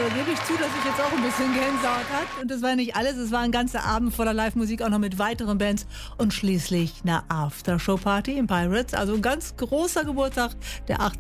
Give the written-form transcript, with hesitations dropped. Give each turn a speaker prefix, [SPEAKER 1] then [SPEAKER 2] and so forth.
[SPEAKER 1] gebe ich zu, dass ich jetzt auch ein bisschen Gänsehaut hat. Und das war nicht alles, es war ein ganzer Abend voller Live-Musik, auch noch mit weiteren Bands und schließlich eine Aftershow-Party im Pirates. Also ein ganz großer Geburtstag, der